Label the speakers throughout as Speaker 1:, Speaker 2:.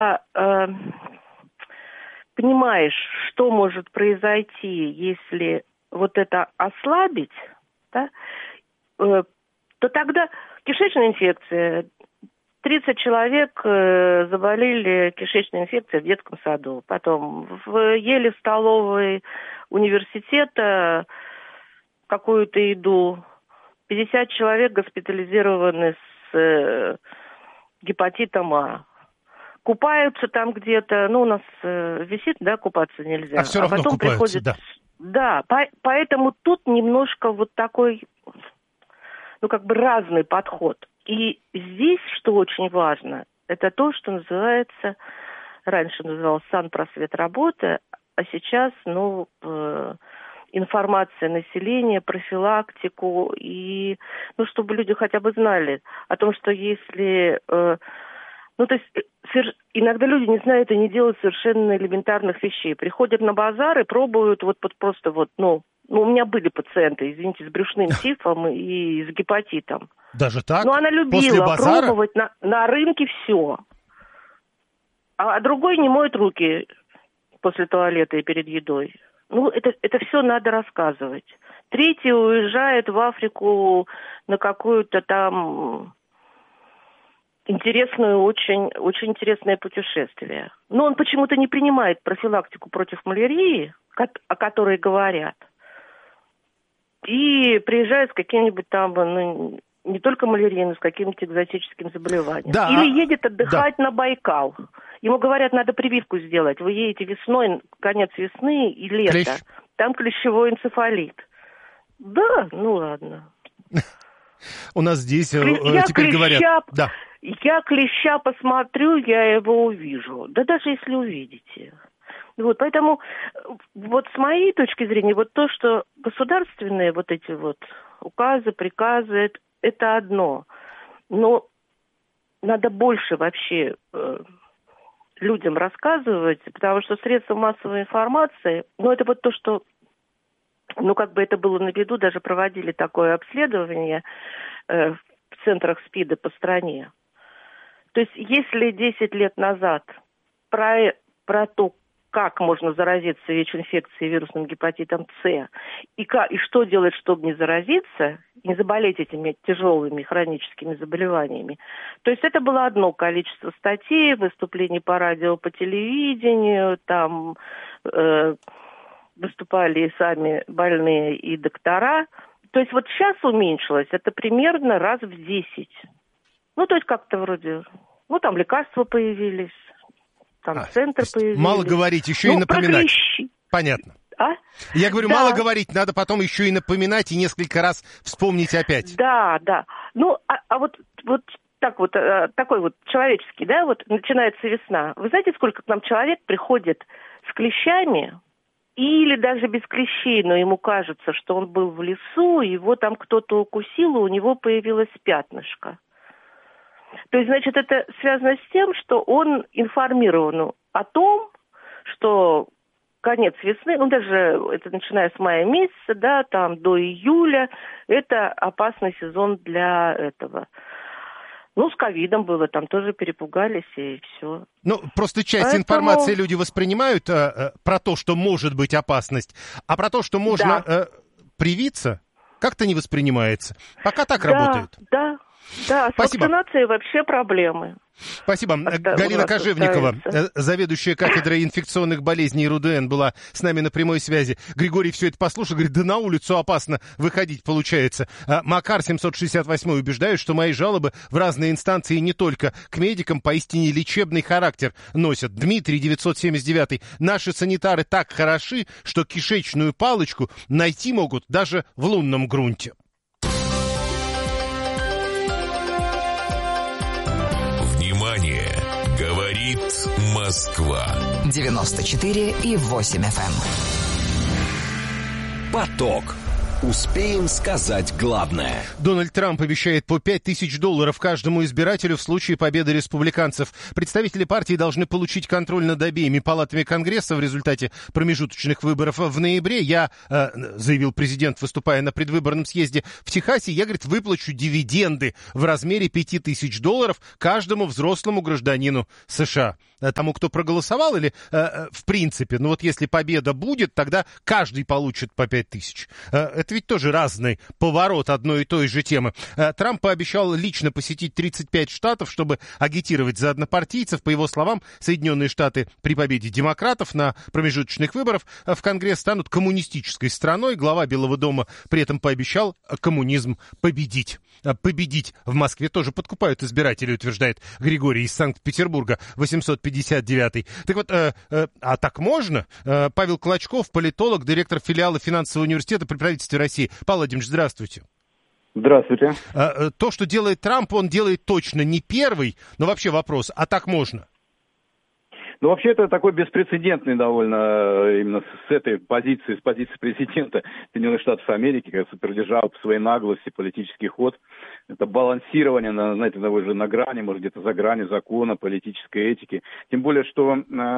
Speaker 1: понимаешь, что может произойти, если вот это ослабить, да, то тогда кишечная инфекция. 30 человек заболели кишечной инфекцией в детском саду. Потом ели в столовой университета какую-то еду. 50 человек госпитализированы с гепатитом А. Купаются там где-то, у нас висит, да, купаться нельзя.
Speaker 2: А все равно
Speaker 1: потом
Speaker 2: купаются,
Speaker 1: приходит...
Speaker 2: да.
Speaker 1: Да, поэтому тут немножко вот такой, разный подход. И здесь, что очень важно, это то, что называется, раньше называлось санпросветработа, а сейчас, информация населения, профилактику, и, чтобы люди хотя бы знали о том, что если... иногда люди не знают и не делают совершенно элементарных вещей. Приходят на базар и пробуют у меня были пациенты, извините, с брюшным тифом и с гепатитом.
Speaker 2: Даже так?
Speaker 1: Но она любила пробовать на рынке все. А другой не моет руки после туалета и перед едой. Это все надо рассказывать. Третий уезжает в Африку на какую-то там очень интересное путешествие. Но он почему-то не принимает профилактику против малярии, о которой говорят. И приезжает с каким-нибудь там, не только малярией, но с каким-нибудь экзотическим заболеванием.
Speaker 2: Да.
Speaker 1: Или едет отдыхать на Байкал. Ему говорят, надо прививку сделать. Вы едете весной, конец весны и лето. Там клещевой энцефалит. Да, ладно.
Speaker 2: У нас здесь теперь говорят... Да.
Speaker 1: Я клеща посмотрю, я его увижу. Да даже если увидите. Поэтому с моей точки зрения, то, что государственные эти указы, приказы, это одно. Но надо больше вообще людям рассказывать, потому что средства массовой информации, это то, что, это было на виду, даже проводили такое обследование в центрах СПИДа по стране. То есть, если 10 лет назад про то, как можно заразиться ВИЧ-инфекцией, вирусным гепатитом С, и что делать, чтобы не заразиться, не заболеть этими тяжелыми хроническими заболеваниями. То есть это было одно количество статей, выступлений по радио, по телевидению, там выступали и сами больные, и доктора. То есть сейчас уменьшилось это примерно раз в 10. То есть как-то вроде, там лекарства появились. Там центр появился.
Speaker 2: Мало говорить, еще и напоминать. Понятно. Я говорю, да. Мало говорить, надо потом еще и напоминать и несколько раз вспомнить опять.
Speaker 1: Да. Такой человеческий, да, начинается весна. Вы знаете, сколько к нам человек приходит с клещами, или даже без клещей, но ему кажется, что он был в лесу, его там кто-то укусил, и у него появилось пятнышко. То есть, значит, это связано с тем, что он информирован о том, что конец весны, даже это начиная с мая месяца, да, там до июля, это опасный сезон для этого. С ковидом было, там тоже перепугались и все.
Speaker 2: Просто часть информации люди воспринимают про то, что может быть опасность, а про то, что можно привиться, как-то не воспринимается. Пока так работает.
Speaker 1: Да, с вакцинацией вообще проблемы.
Speaker 2: Спасибо. Галина Кожевникова, заведующая кафедрой инфекционных болезней РУДН, была с нами на прямой связи. Григорий все это послушал, говорит, да на улицу опасно выходить получается. Макар 768 убеждает, что мои жалобы в разные инстанции не только к медикам поистине лечебный характер носят. Дмитрий 979. Наши санитары так хороши, что кишечную палочку найти могут даже в лунном грунте.
Speaker 3: Говорит Москва.
Speaker 4: 94,8 FM.
Speaker 3: Поток.
Speaker 4: Успеем сказать главное.
Speaker 2: Дональд Трамп обещает по $5000 каждому избирателю в случае победы республиканцев. Представители партии должны получить контроль над обеими палатами Конгресса в результате промежуточных выборов в ноябре. Заявил президент, выступая на предвыборном съезде в Техасе, я, говорит, выплачу дивиденды в размере $5000 каждому взрослому гражданину США. Тому, кто проголосовал, или в принципе, ну вот если победа будет, тогда каждый получит по 5000. Это ведь тоже разный поворот одной и той же темы. Трамп пообещал лично посетить 35 штатов, чтобы агитировать за однопартийцев. По его словам, Соединенные Штаты при победе демократов на промежуточных выборах в Конгресс станут коммунистической страной. Глава Белого дома при этом пообещал коммунизм победить. Победить в Москве тоже подкупают избиратели, утверждает Григорий из Санкт-Петербурга, 859-й. Так вот, а так можно? Павел Клочков, политолог, директор филиала финансового университета при правительстве России. Павел Владимирович, здравствуйте.
Speaker 5: Здравствуйте.
Speaker 2: То, что делает Трамп, он делает точно не первый, но вообще вопрос, а так можно?
Speaker 5: Ну, вообще, это такой беспрецедентный довольно, именно с этой позиции, с позиции президента Соединенных Штатов Америки, как супердержава по своей наглости, политический ход. Это балансирование, знаете, уже на грани, может, где-то за гранью закона, политической этики. Тем более, что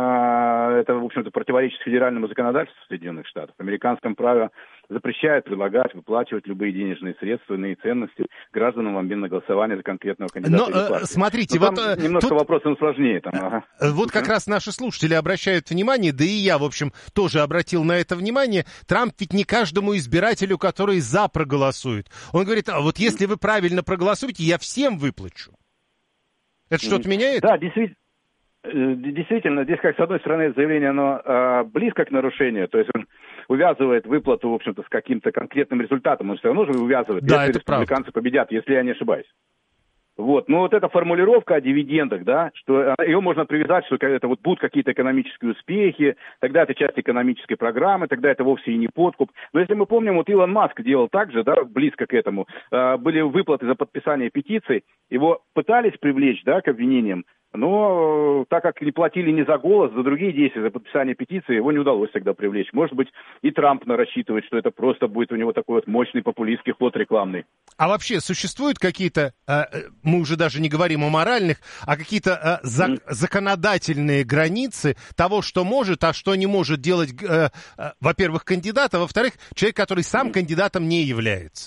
Speaker 5: это, в общем-то, противоречит федеральному законодательству Соединенных Штатов. В американском праве запрещает предлагать, выплачивать любые денежные средства, иные ценности гражданам в обмен на голосование за конкретного кандидата.
Speaker 2: Но, смотрите, вот
Speaker 5: немножко тут вопрос сложнее.
Speaker 2: Вот как раз наши слушатели обращают внимание, да и я, в общем, тоже обратил на это внимание. Трамп ведь не каждому избирателю, который за, проголосует. Он говорит, а вот если вы правильно проголосуете, я всем выплачу. Это что-то меняет?
Speaker 5: Да, действительно, здесь, как с одной стороны, заявление, оно близко к нарушению, то есть он увязывает выплату, в общем-то, с каким-то конкретным результатом, он все равно же увязывает,
Speaker 2: да,
Speaker 5: если республиканцы победят, если я не ошибаюсь. Вот, но вот эта формулировка о дивидендах, да, что ее можно привязать, что это вот будут какие-то экономические успехи, тогда это часть экономической программы, тогда это вовсе и не подкуп. Но если мы помним, вот Илон Маск делал так же, да, близко к этому, были выплаты за подписание петиций, его пытались привлечь, да, к обвинениям, но так как не платили ни за голос, за другие действия, за подписание петиции, его не удалось тогда привлечь. Может быть, и Трамп рассчитывает, что это просто будет у него такой вот мощный популистский ход рекламный.
Speaker 2: А вообще существуют какие-то, мы уже даже не говорим о моральных, а какие-то законодательные границы того, что может, а что не может делать, во-первых, кандидат, а во-вторых, человек, который сам кандидатом не является?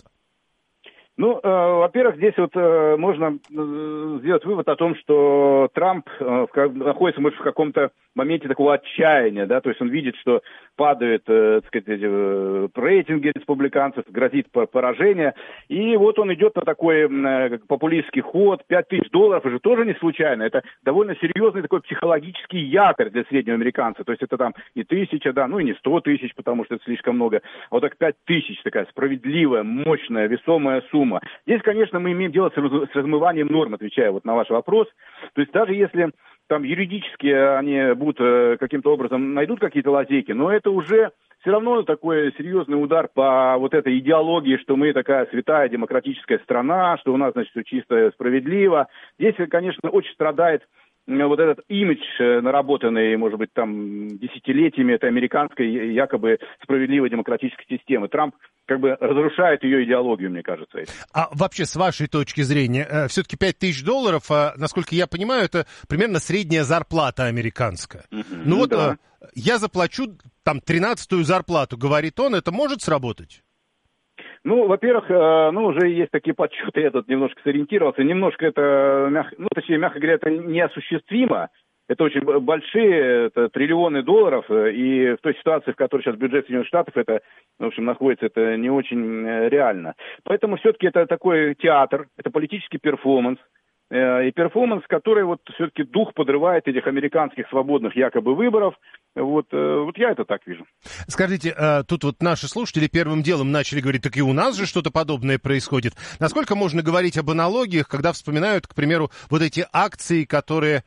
Speaker 5: Ну, во-первых, здесь вот можно сделать вывод о том, что Трамп находится, может, в каком-то моменте такого отчаяния, да, то есть он видит, что падают, так сказать, рейтинги республиканцев, грозит поражение, и вот он идет на такой популистский ход, $5000 уже тоже не случайно, это довольно серьезный такой психологический якорь для среднего американца, то есть это там не 1000, да, ну и не 100 тысяч, потому что это слишком много, а вот так 5000, такая справедливая, мощная, весомая сумма. Здесь, конечно, мы имеем дело с размыванием норм, отвечая вот на ваш вопрос, то есть даже если там юридически они будут каким-то образом найдут какие-то лазейки, но это уже все равно такой серьезный удар по вот этой идеологии, что мы такая святая демократическая страна, что у нас, значит, все чисто справедливо. Здесь, конечно, очень страдает вот этот имидж, наработанный, может быть, там десятилетиями этой американской якобы справедливой демократической системы. Трамп как бы разрушает ее идеологию, мне кажется.
Speaker 2: А вообще, с вашей точки зрения, все-таки $5000, насколько я понимаю, это примерно средняя зарплата американская. Ну вот да. Я заплачу там 13-ю зарплату, говорит он, это может сработать?
Speaker 5: Ну, во-первых, уже есть такие подсчеты, я тут немножко сориентировался, немножко это, мягко говоря, это неосуществимо. Это очень большие, это триллионы долларов, и в той ситуации, в которой сейчас бюджет Соединенных Штатов, это, в общем, находится, это не очень реально. Поэтому все-таки это такой театр, это политический перформанс, и перформанс, который вот все-таки дух подрывает этих американских свободных якобы выборов. Вот я это так вижу.
Speaker 2: Скажите, тут вот наши слушатели первым делом начали говорить, так и у нас же что-то подобное происходит. Насколько можно говорить об аналогиях, когда вспоминают, к примеру, вот эти акции, которые,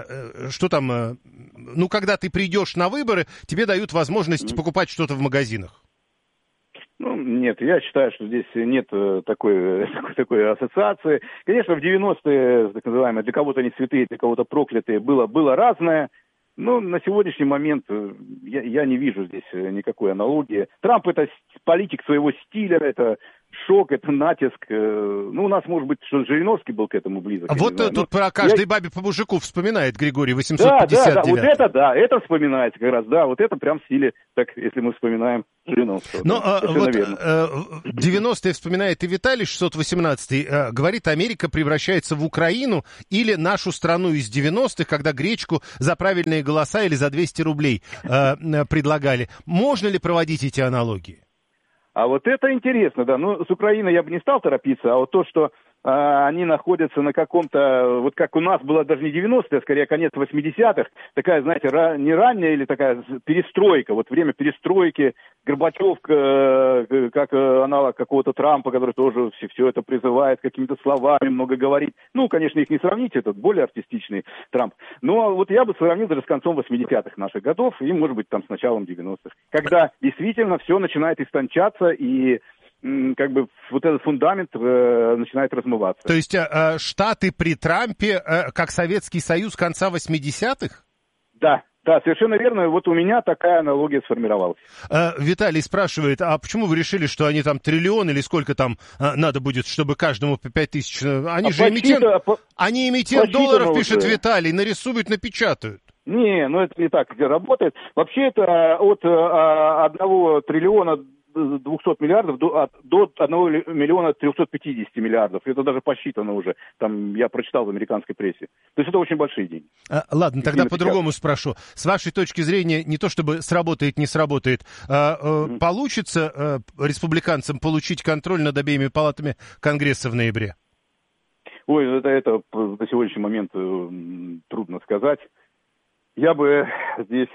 Speaker 2: когда ты придешь на выборы, тебе дают возможность покупать что-то в магазинах?
Speaker 5: Ну, нет, я считаю, что здесь нет такой ассоциации. Конечно, в 90-е, так называемые, для кого-то они святые, для кого-то проклятые, было разное. Ну, на сегодняшний момент я не вижу здесь никакой аналогии. Трамп — это политик своего стиля, это шок, это натиск. Ну, у нас, может быть, что Жириновский был к этому близок.
Speaker 2: Вот тут про каждой бабе по мужику вспоминает Григорий 859.
Speaker 5: Да, вот это вспоминается как раз, да, вот это прям в стиле, так, если мы вспоминаем Жириновского.
Speaker 2: Но вот 90-е вспоминает и Виталий 618-й, говорит, Америка превращается в Украину или нашу страну из 90-х, когда гречку за правильные голоса или за 200 рублей предлагали. Можно ли проводить эти аналогии?
Speaker 5: А вот это интересно, да. Ну, с Украиной я бы не стал торопиться, а вот то, что они находятся на каком-то, вот как у нас было даже не 90-е, а скорее конец 80-х, такая, знаете, не ранняя или такая перестройка, вот время перестройки, Горбачев, как аналог какого-то Трампа, который тоже все это призывает, какими-то словами много говорит. Ну, конечно, их не сравнить, этот более артистичный Трамп. Но вот я бы сравнил даже с концом 80-х наших годов и, может быть, там с началом 90-х, когда действительно все начинает истончаться и как бы вот этот фундамент начинает размываться.
Speaker 2: То есть Штаты при Трампе как Советский Союз конца 80-х?
Speaker 5: Да, совершенно верно. Вот у меня такая аналогия сформировалась.
Speaker 2: Виталий спрашивает, а почему вы решили, что они там триллион или сколько там надо будет, чтобы каждому по 5 тысяч? Они же эмитент долларов, пишет уже. Виталий, нарисуют, напечатают.
Speaker 5: Не, ну это не так работает. Вообще это от 1 триллиона 200 миллиардов до 1 миллиона 350 миллиардов. Это даже посчитано уже. Там я прочитал в американской прессе. То есть это очень большие деньги.
Speaker 2: Ладно, тогда по-другому спрошу. С вашей точки зрения, не то чтобы сработает, не сработает, получится республиканцам получить контроль над обеими палатами Конгресса в ноябре?
Speaker 5: Ой, это на сегодняшний момент трудно сказать. Я бы здесь,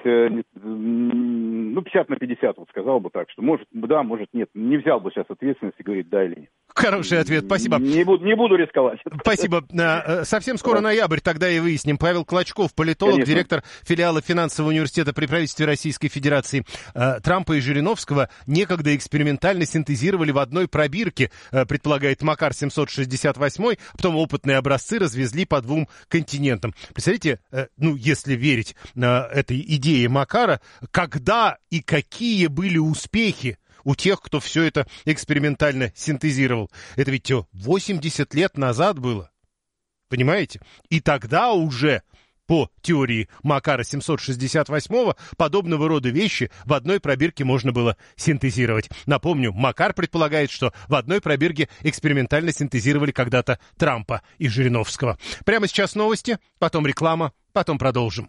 Speaker 5: 50 на 50 вот сказал бы так, что может да, может нет. Не взял бы сейчас ответственность и говорить да или нет.
Speaker 2: Хороший ответ, спасибо.
Speaker 5: Не буду рисковать.
Speaker 2: Спасибо. Совсем скоро ноябрь, тогда и выясним. Павел Клочков, политолог, конечно. Директор филиала финансового университета при правительстве Российской Федерации. Трампа и Жириновского некогда экспериментально синтезировали в одной пробирке, предполагает Макар 768, потом опытные образцы развезли по 2 континентам. Представляете, если верить этой идее Макара, когда и какие были успехи у тех, кто все это экспериментально синтезировал. Это ведь 80 лет назад было. Понимаете? И тогда уже, по теории Макара 768, подобного рода вещи в одной пробирке можно было синтезировать. Напомню, Макар предполагает, что в одной пробирке экспериментально синтезировали когда-то Трампа и Жириновского. Прямо сейчас новости, потом реклама, потом продолжим.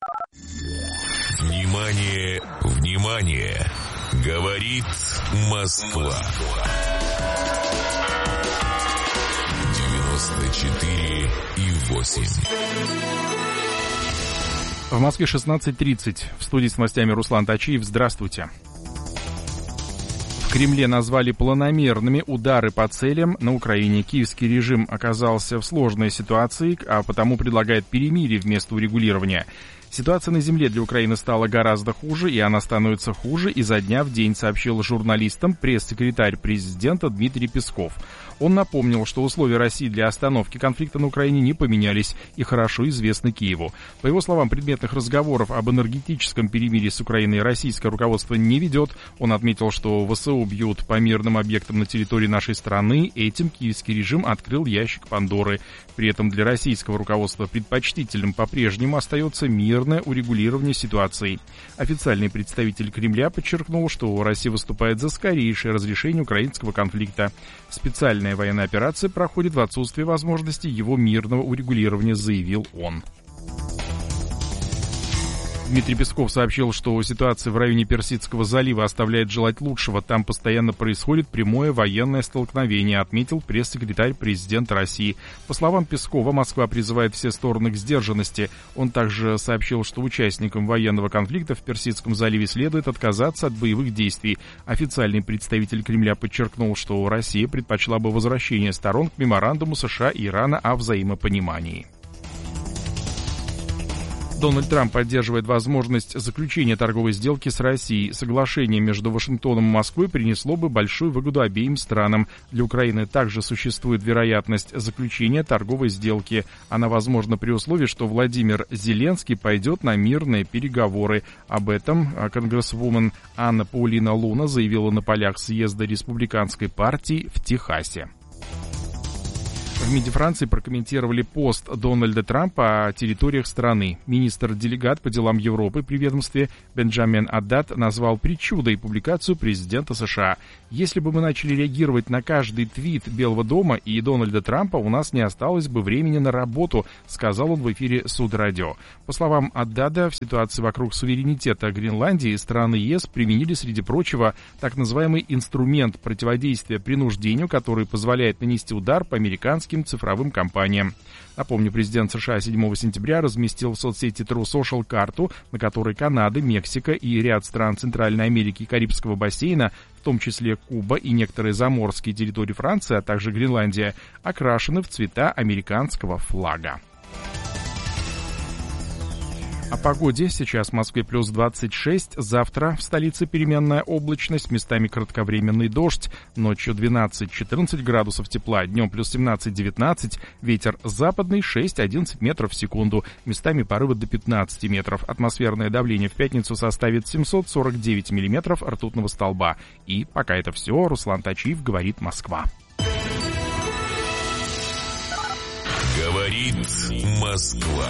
Speaker 3: Внимание, внимание! Говорит Москва. 94,8.
Speaker 6: В Москве 16:30. В студии с новостями Руслан Тачиев. Здравствуйте. В Кремле назвали планомерными удары по целям на Украине. Киевский режим оказался в сложной ситуации, а потому предлагает перемирие вместо урегулирования. Ситуация на земле для Украины стала гораздо хуже, и она становится хуже изо дня в день, сообщил журналистам пресс-секретарь президента Дмитрий Песков. Он напомнил, что условия России для остановки конфликта на Украине не поменялись и хорошо известны Киеву. По его словам, предметных разговоров об энергетическом перемирии с Украиной российское руководство не ведет. Он отметил, что ВСУ бьют по мирным объектам на территории нашей страны. Этим киевский режим открыл ящик Пандоры. При этом для российского руководства предпочтительным по-прежнему остается мирное урегулирование ситуации. Официальный представитель Кремля подчеркнул, что Россия выступает за скорейшее разрешение украинского конфликта. Специальная военная операция проходит в отсутствие возможности его мирного урегулирования, заявил он. Дмитрий Песков сообщил, что ситуация в районе Персидского залива оставляет желать лучшего. Там постоянно происходит прямое военное столкновение, отметил пресс-секретарь президента России. По словам Пескова, Москва призывает все стороны к сдержанности. Он также сообщил, что участникам военного конфликта в Персидском заливе следует отказаться от боевых действий. Официальный представитель Кремля подчеркнул, что Россия предпочла бы возвращение сторон к меморандуму США и Ирана о взаимопонимании. Дональд Трамп поддерживает возможность заключения торговой сделки с Россией. Соглашение между Вашингтоном и Москвой принесло бы большую выгоду обеим странам. Для Украины также существует вероятность заключения торговой сделки. Она возможна при условии, что Владимир Зеленский пойдет на мирные переговоры. Об этом конгрессвумен Анна Паулина Луна заявила на полях съезда Республиканской партии в Техасе. В МИДе Франции прокомментировали пост Дональда Трампа о территориях страны. Министр-делегат по делам Европы при ведомстве Бенджамин Аддат назвал причудой публикацию президента США. «Если бы мы начали реагировать на каждый твит Белого дома и Дональда Трампа, у нас не осталось бы времени на работу», сказал он в эфире Суд-радио. По словам Аддада, в ситуации вокруг суверенитета Гренландии страны ЕС применили, среди прочего, так называемый инструмент противодействия принуждению, который позволяет нанести удар по американским цифровым компаниям. Напомню, президент США 7 сентября разместил в соцсети True Social карту, на которой Канада, Мексика и ряд стран Центральной Америки и Карибского бассейна, в том числе Куба и некоторые заморские территории Франции, а также Гренландия, окрашены в цвета американского флага. О погоде. Сейчас в Москве плюс 26, завтра в столице переменная облачность, местами кратковременный дождь, ночью 12-14 градусов тепла, днем плюс 17-19, ветер западный 6-11 метров в секунду, местами порывы до 15 метров. Атмосферное давление в пятницу составит 749 миллиметров ртутного столба. И пока это все, Руслан Тачиев, говорит Москва.
Speaker 3: Говорит Москва.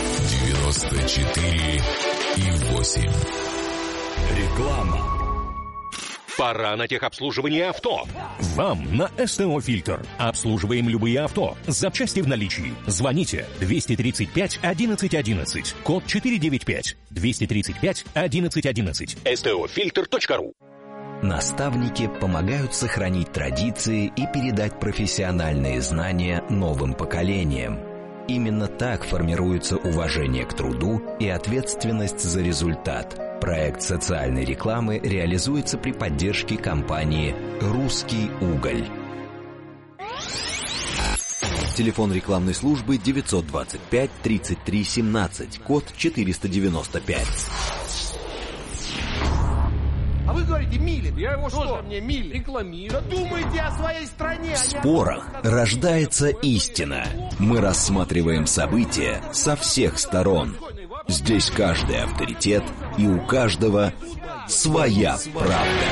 Speaker 3: 94,8.
Speaker 4: Реклама.
Speaker 7: Пора на техобслуживание авто.
Speaker 8: Вам на СТО «Фильтр». Обслуживаем любые авто. Запчасти в наличии. Звоните 235 11 11. Код 495. 235 11 11.
Speaker 7: STOFilter.ru.
Speaker 4: Наставники помогают сохранить традиции и передать профессиональные знания новым поколениям. Именно так формируется уважение к труду и ответственность за результат. Проект социальной рекламы реализуется при поддержке компании «Русский уголь». Телефон рекламной службы 925 33 17, код 495.
Speaker 9: А вы говорите, Милин. Я его что? Мне Милин рекламирую. Да думайте о своей стране.
Speaker 4: В спорах рождается истина. Мы рассматриваем события со всех сторон. Здесь каждый авторитет, и у каждого своя правда.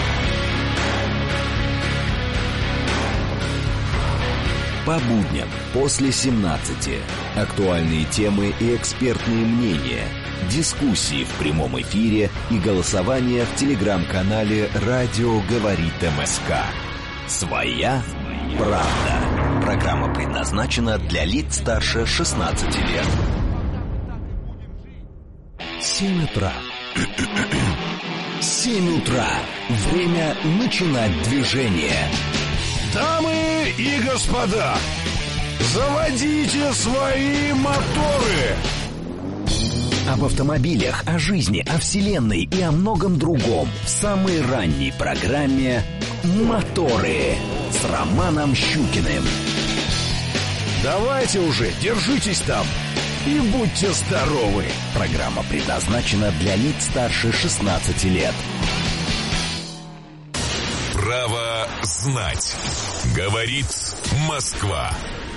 Speaker 4: По будням после 17. Актуальные темы и экспертные мнения. Дискуссии в прямом эфире и голосование в телеграм-канале «Радио говорит МСК». Своя правда. Программа предназначена для лиц старше 16 лет. 7 утра. 7 утра. Время начинать движение.
Speaker 10: Дамы и господа, заводите свои моторы.
Speaker 4: Об автомобилях, о жизни, о вселенной и о многом другом в самой ранней программе «Моторы» с Романом Щукиным.
Speaker 10: Давайте уже, держитесь там и будьте здоровы.
Speaker 4: Программа предназначена для лиц старше 16 лет.
Speaker 3: Право знать. Говорит Москва.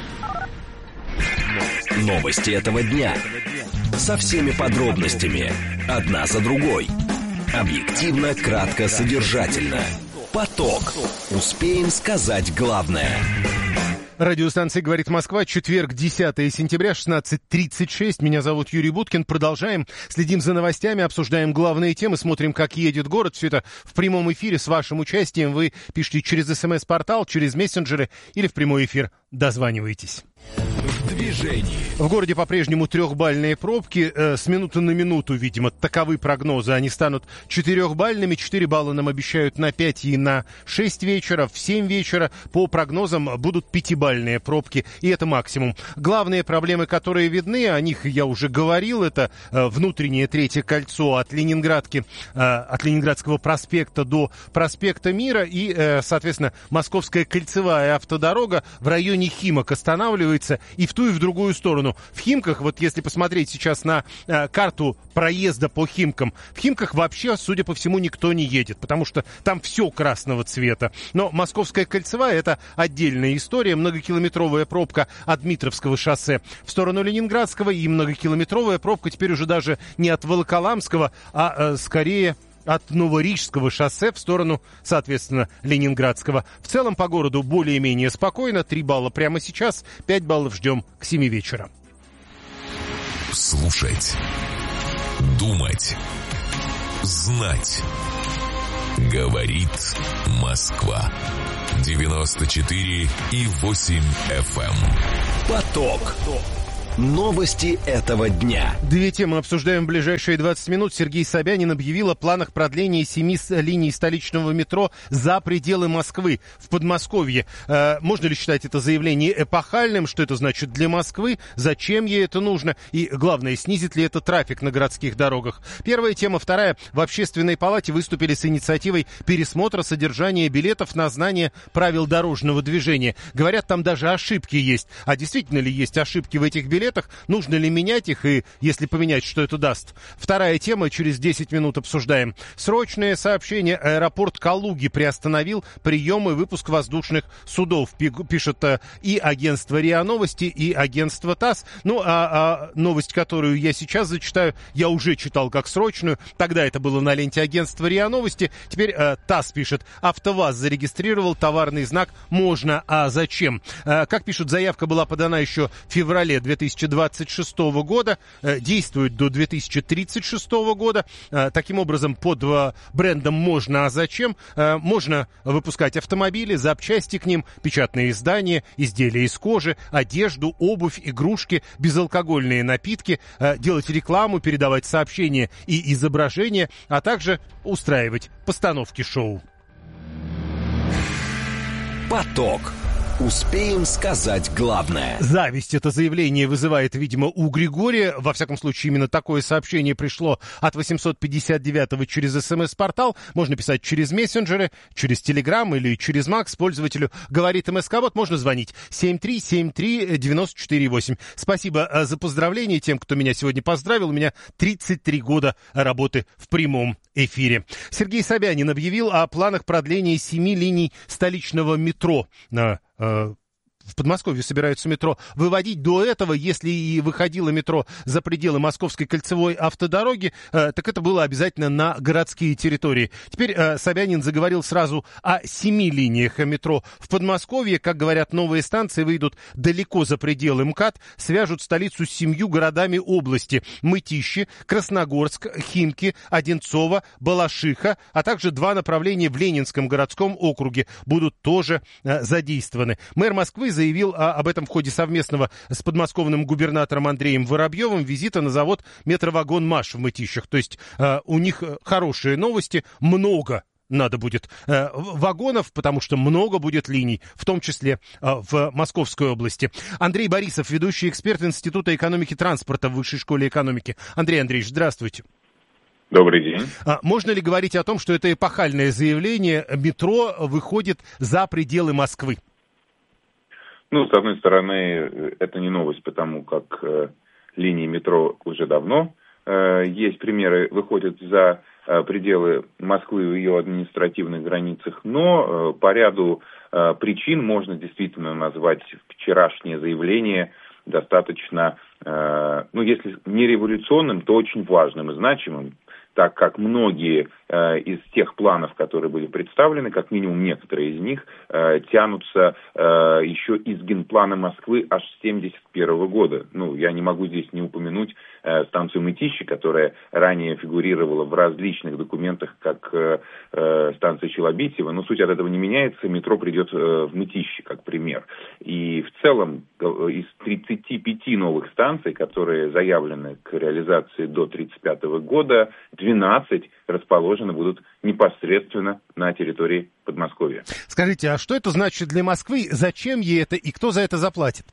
Speaker 4: Новости этого дня. Со всеми подробностями. Одна за другой. Объективно, кратко, содержательно. Поток. Успеем сказать главное.
Speaker 2: Радиостанция «Говорит Москва», четверг, 10 сентября, 16:36. Меня зовут Юрий Буткин. Продолжаем. Следим за новостями, обсуждаем главные темы, смотрим, как едет город. Все это в прямом эфире с вашим участием. Вы пишите через СМС-портал, через мессенджеры или в прямой эфир. Дозванивайтесь. В городе по-прежнему трехбальные пробки. С минуты на минуту, видимо, таковы прогнозы. Они станут 4-бальными. 4 балла нам обещают на 5 и на 6 вечера. В 7 вечера по прогнозам будут 5-бальные пробки. И это максимум. Главные проблемы, которые видны, о них я уже говорил. Это внутреннее третье кольцо от Ленинградского проспекта до проспекта Мира. И, соответственно, Московская кольцевая автодорога в районе Химок останавливается. И в ту ту и в другую сторону. В Химках, вот если посмотреть сейчас на карту проезда по Химкам, в Химках вообще, судя по всему, никто не едет, потому что там все красного цвета. Но Московская кольцевая — это отдельная история. Многокилометровая пробка от Дмитровского шоссе в сторону Ленинградского и многокилометровая пробка теперь уже даже не от Волоколамского, а скорее от Новорижского шоссе в сторону, соответственно, Ленинградского. В целом по городу более-менее спокойно. 3 балла прямо сейчас, 5 баллов ждем к 7 вечера.
Speaker 3: Слушать, думать, знать. Говорит Москва. 94,8 FM.
Speaker 10: Поток. Новости этого дня.
Speaker 2: 2 темы обсуждаем в ближайшие 20 минут. Сергей Собянин объявил о планах продления 7 линий столичного метро за пределы Москвы, в Подмосковье. Можно ли считать это заявление эпохальным? Что это значит для Москвы? Зачем ей это нужно? И, главное, снизит ли это трафик на городских дорогах? Первая тема. Вторая. В Общественной палате выступили с инициативой пересмотра содержания билетов на знание правил дорожного движения. Говорят, там даже ошибки есть. А действительно ли есть ошибки в этих билетах? Нужно ли менять их, и если поменять, что это даст? Вторая тема, через 10 минут обсуждаем. Срочное сообщение. Аэропорт Калуги приостановил прием и выпуск воздушных судов. Пишет и агентство РИА Новости, и агентство ТАСС. Ну, а новость, которую я сейчас зачитаю, я уже читал как срочную. Тогда это было на ленте агентства РИА Новости. Теперь ТАСС пишет. АвтоВАЗ зарегистрировал товарный знак «Можно, а зачем?». Как пишут, заявка была подана еще в феврале 2026 года, действует до 2036 года. Таким образом, под брендом «Можно, а зачем?» можно выпускать автомобили, запчасти к ним, печатные издания, изделия из кожи, одежду, обувь, игрушки, безалкогольные напитки, делать рекламу, передавать сообщения и изображения, а также устраивать постановки шоу.
Speaker 10: Поток. Успеем сказать главное.
Speaker 2: Зависть это заявление вызывает, видимо, у Григория. Во всяком случае, именно такое сообщение пришло от 859-го через СМС-портал. Можно писать через мессенджеры, через Телеграм или через Макс. Пользователю говорит МСК-бот. Можно звонить 7373948. Спасибо за поздравления тем, кто меня сегодня поздравил. У меня 33 года работы в прямом эфире. Сергей Собянин объявил о планах продления 7 линий столичного метро. В Подмосковье собираются метро выводить. До этого, если и выходило метро за пределы Московской кольцевой автодороги, так это было обязательно на городские территории. Теперь Собянин заговорил сразу о 7 линиях метро в Подмосковье. Как говорят, новые станции выйдут далеко за пределы МКАД, свяжут столицу с 7 городами области: Мытищи, Красногорск, Химки, Одинцово, Балашиха, а также 2 направления в Ленинском городском округе будут тоже задействованы. Мэр Москвы заявил об этом в ходе совместного с подмосковным губернатором Андреем Воробьевым визита на завод «Метровагон-Маш» в Мытищах. То есть у них хорошие новости, много надо будет вагонов, потому что много будет линий, в том числе в Московской области. Андрей Борисов, ведущий эксперт Института экономики транспорта в Высшей школе экономики. Андрей Андреевич, здравствуйте.
Speaker 11: Добрый день.
Speaker 2: Можно ли говорить о том, что это эпохальное заявление, метро выходит за пределы Москвы?
Speaker 11: Ну, с одной стороны, это не новость, потому как линии метро уже давно есть примеры, выходят за пределы Москвы в ее административных границах, но по ряду причин можно действительно назвать вчерашнее заявление достаточно, ну, если не революционным, то очень важным и значимым, так как многие из тех планов, которые были представлены, как минимум некоторые из них, тянутся еще из генплана Москвы аж с 1971 года. Ну, я не могу здесь не упомянуть станцию Мытищи, которая ранее фигурировала в различных документах как станция Челобитьево, но суть от этого не меняется, метро придет в Мытищи, как пример. И в целом из 35 новых станций, которые заявлены к реализации до 1935 года, 12 расположены будут непосредственно на территории Подмосковья.
Speaker 2: Скажите, а что это значит для Москвы? Зачем ей это и кто за это заплатит?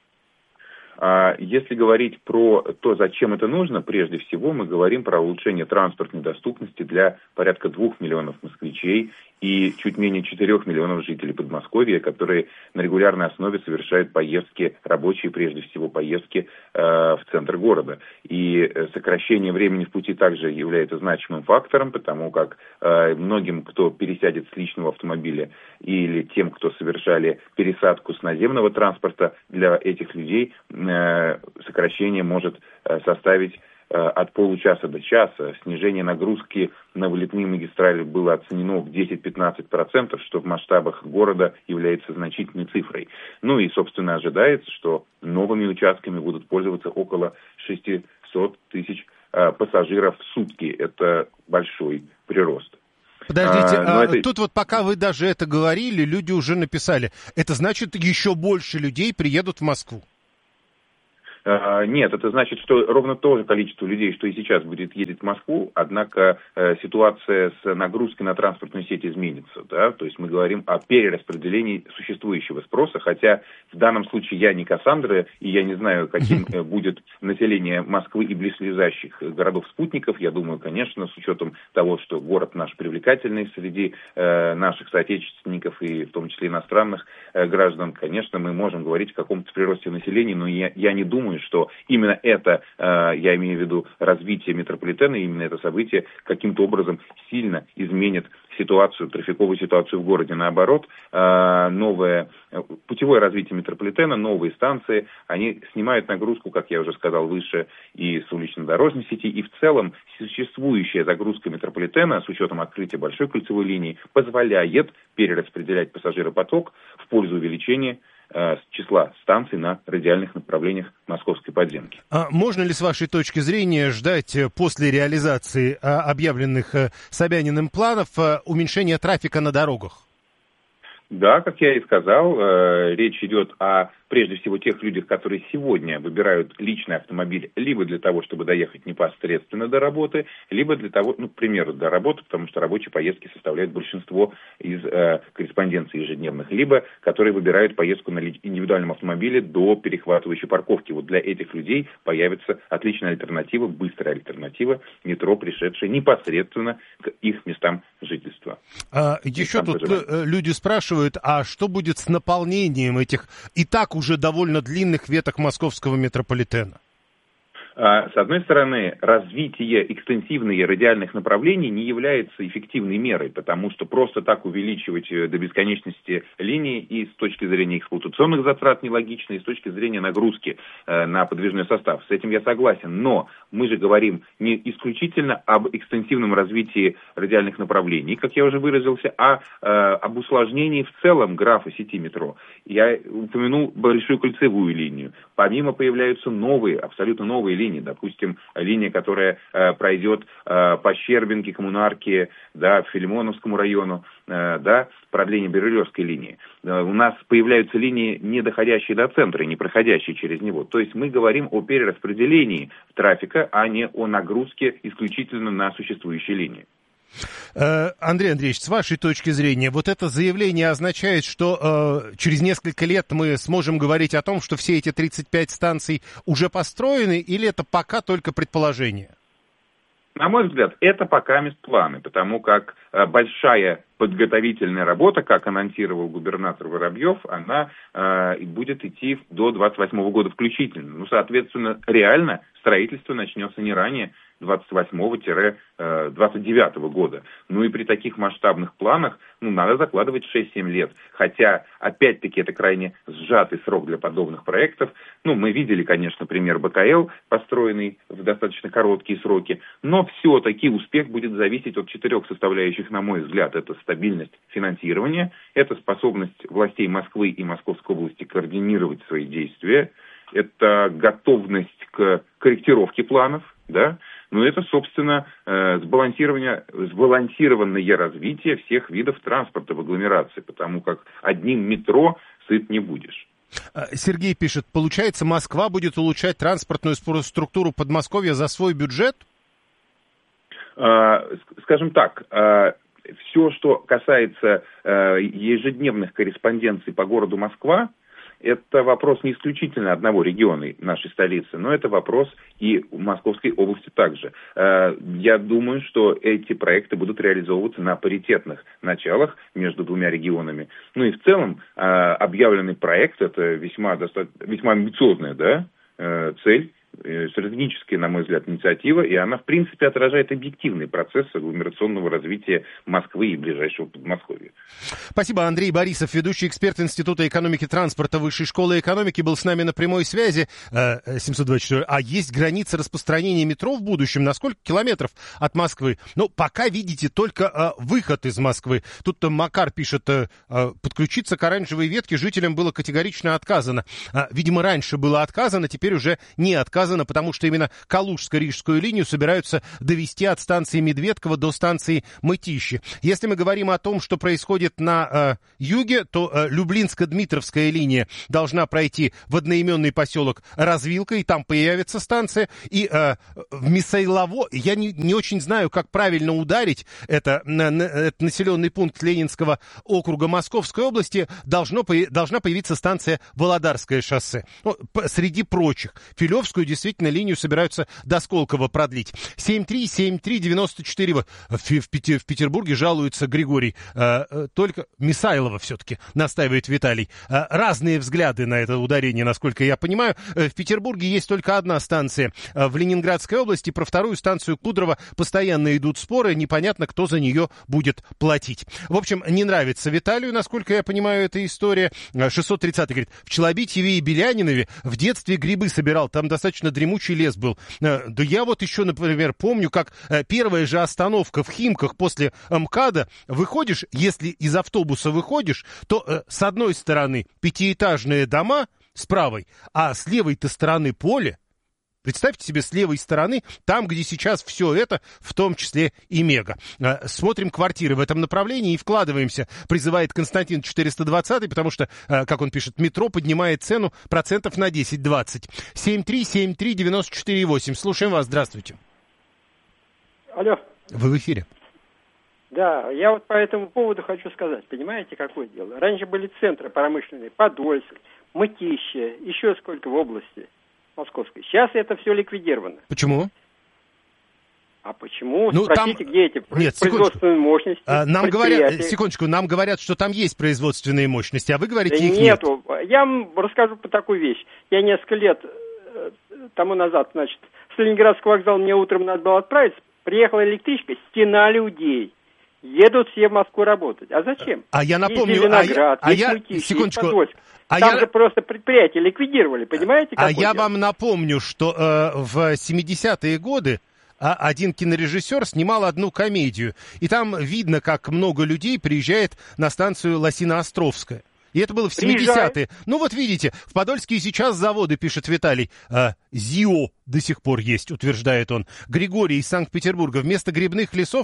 Speaker 11: Если говорить про то, зачем это нужно, прежде всего мы говорим про улучшение транспортной доступности для порядка 2 миллионов москвичей и чуть менее 4 миллионов жителей Подмосковья, которые на регулярной основе совершают поездки, рабочие прежде всего поездки в центр города. И сокращение времени в пути также является значимым фактором, потому как многим, кто пересядет с личного автомобиля, или тем, кто совершали пересадку с наземного транспорта, для этих людей сокращение может составить от получаса до часа. Снижение нагрузки на вылетные магистрали было оценено в 10-15%, что в масштабах города является значительной цифрой. Ну и, собственно, ожидается, что новыми участками будут пользоваться около 600 тысяч пассажиров в сутки. Это большой прирост.
Speaker 2: Подождите, тут вот пока вы даже это говорили, люди уже написали. Это значит, еще больше людей приедут в Москву?
Speaker 11: Нет, это значит, что ровно то же количество людей, что и сейчас будет ездить в Москву, однако ситуация с нагрузкой на транспортную сеть изменится. Да? То есть мы говорим о перераспределении существующего спроса, хотя в данном случае я не Кассандра, и я не знаю, каким будет население Москвы и близлежащих городов-спутников. Я думаю, конечно, с учетом того, что город наш привлекательный среди наших соотечественников и в том числе иностранных граждан, конечно, мы можем говорить о каком-то приросте населения, но я не думаю, что именно это, я имею в виду развитие метрополитена, именно это событие каким-то образом сильно изменит ситуацию, трафиковую ситуацию в городе. Наоборот, новое путевое развитие метрополитена, новые станции, они снимают нагрузку, как я уже сказал выше, и с улично-дорожной сети, и в целом существующая загрузка метрополитена с учетом открытия большой кольцевой линии позволяет перераспределять пассажиропоток в пользу увеличения числа станций на радиальных направлениях московской подземки.
Speaker 2: Можно ли, с вашей точки зрения, ждать после реализации объявленных Собяниным планов уменьшения трафика на дорогах?
Speaker 11: Да, как я и сказал, речь идет о, прежде всего, тех людях, которые сегодня выбирают личный автомобиль либо для того, чтобы доехать непосредственно до работы, либо для того, к примеру, до работы, потому что рабочие поездки составляют большинство из корреспонденций ежедневных, либо которые выбирают поездку на индивидуальном автомобиле до перехватывающей парковки. Вот для этих людей появится отличная альтернатива, быстрая альтернатива, метро, пришедшая непосредственно к их местам жительства.
Speaker 2: Еще тут люди спрашивают, а что будет с наполнением этих и так уже довольно длинных веток московского метрополитена?
Speaker 11: С одной стороны, развитие экстенсивных радиальных направлений не является эффективной мерой, потому что просто так увеличивать до бесконечности линии и с точки зрения эксплуатационных затрат нелогично, и с точки зрения нагрузки на подвижной состав. С этим я согласен, но мы же говорим не исключительно об экстенсивном развитии радиальных направлений, как я уже выразился, а об усложнении в целом графа сети метро. Я упомянул большую кольцевую линию. Помимо появляются новые, абсолютно новые линии, допустим, линия, которая пройдет по Щербинке, Коммунарке, да, Филимоновскому району, да, продление Бирюлевской линии. У нас появляются линии, не доходящие до центра, не проходящие через него. То есть мы говорим о перераспределении трафика, а не о нагрузке исключительно на существующие линии.
Speaker 2: Андрей Андреевич, с вашей точки зрения, вот это заявление означает, что через несколько лет мы сможем говорить о том, что все эти 35 станций уже построены, или это пока только предположение?
Speaker 11: На мой взгляд, это пока планы, потому как большая подготовительная работа, как анонсировал губернатор Воробьев, она будет идти до 2028 года включительно. Ну, соответственно, реально строительство начнется не ранее 28-29 года. Ну и при таких масштабных планах, надо закладывать 6-7 лет. Хотя, опять-таки, это крайне сжатый срок для подобных проектов. Мы видели, конечно, пример БКЛ, построенный в достаточно короткие сроки, но все-таки успех будет зависеть от 4 составляющих, на мой взгляд. Это стабильность финансирования, это способность властей Москвы и Московской области координировать свои действия, это готовность к корректировке планов, да, это, собственно, сбалансированное развитие всех видов транспорта в агломерации, потому как одним метро сыт не будешь.
Speaker 2: Сергей пишет, получается, Москва будет улучшать транспортную структуру Подмосковья за свой бюджет?
Speaker 11: Скажем так, все, что касается ежедневных корреспонденций по городу Москва, это вопрос не исключительно одного региона нашей столицы, но это вопрос и в Московской области также. Я думаю, что эти проекты будут реализовываться на паритетных началах между двумя регионами. Ну и в целом объявленный проект – это весьма амбициозная, да, цель. Стратегическая, на мой взгляд, инициатива, и она, в принципе, отражает объективный процесс агломерационного развития Москвы и ближайшего Подмосковья.
Speaker 2: Спасибо. Андрей Борисов, ведущий эксперт Института экономики транспорта Высшей школы экономики, был с нами на прямой связи. 724. А есть граница распространения метро в будущем? На сколько километров от Москвы? Ну, пока видите только выход из Москвы. Тут Макар пишет, подключиться к оранжевой ветке жителям было категорично отказано. Видимо, раньше было отказано, теперь уже не отказано, потому что именно Калужско-Рижскую линию собираются довести от станции Медведково до станции Мытищи. Если мы говорим о том, что происходит на юге, то Люблинско-Дмитровская линия должна пройти в одноименный поселок Развилка, и там появится станция. И в Мисайлово, я не очень знаю, как правильно ударить, это населенный пункт Ленинского округа Московской области, должна появиться станция Володарское шоссе. Ну, среди прочих. Филевскую действительно линию собираются до Сколково продлить. 7373948. В Петербурге жалуется Григорий. Только Мисайлово все-таки, настаивает Виталий. Разные взгляды на это ударение, насколько я понимаю. В Петербурге есть только одна станция. В Ленинградской области про вторую станцию Кудрово постоянно идут споры. Непонятно, кто за нее будет платить. В общем, не нравится Виталию, насколько я понимаю, эта история. 630 говорит, в Челобитьеве и Белянинове в детстве грибы собирал. Там достаточно дремучий лес был. Да я вот еще, например, помню, как первая же остановка в Химках после МКАДа, выходишь, если из автобуса выходишь, то с одной стороны пятиэтажные дома с правой, а с левой-то стороны поле. Представьте себе, с левой стороны, там, где сейчас все это, в том числе и Мега. Смотрим квартиры в этом направлении и вкладываемся, призывает Константин 420, потому что, как он пишет, метро поднимает цену процентов на 10-20. 7373948. Слушаем вас, здравствуйте.
Speaker 12: Алло.
Speaker 2: Вы в эфире.
Speaker 12: Да, я вот по этому поводу хочу сказать. Понимаете, какое дело? Раньше были центры промышленные, Подольск, Мытищи, еще сколько в области Московской. Сейчас это все ликвидировано.
Speaker 2: Почему?
Speaker 12: А почему? Ну, спросите, там... где эти производственные мощности?
Speaker 2: Нам говорят, секундочку, нам говорят, что там есть производственные мощности, а вы говорите, их нет.
Speaker 12: Нету. Я вам расскажу по такой вещи. Я несколько лет тому назад, значит, с Ленинградского вокзала мне утром надо было отправиться. Приехала электричка, стена людей. Едут все в Москву работать. А зачем?
Speaker 2: А я напомню...
Speaker 12: Есть Зеленоград, есть Мытищи,
Speaker 2: секундочку.
Speaker 12: Есть Подольск. Там же просто предприятия ликвидировали, понимаете?
Speaker 2: Я вам напомню, что в 70-е годы один кинорежиссер снимал одну комедию. И там видно, как много людей приезжает на станцию Лосино-Островская. И это было в 70-е. Ну вот видите, в Подольске и сейчас заводы, пишет Виталий. ЗИО до сих пор есть, утверждает он. Григорий из Санкт-Петербурга. Вместо грибных лесов...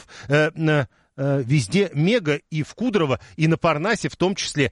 Speaker 2: везде Мега и в Кудрово, и на Парнасе в том числе.